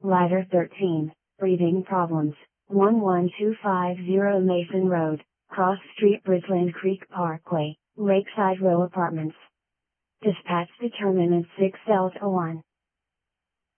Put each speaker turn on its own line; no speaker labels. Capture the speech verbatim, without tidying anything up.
Ladder thirteen, breathing problems, one one two five zero Mason Road, Cross Street, Bridgeland Creek Parkway, Lakeside Row Apartments. Dispatch determinant six Delta one.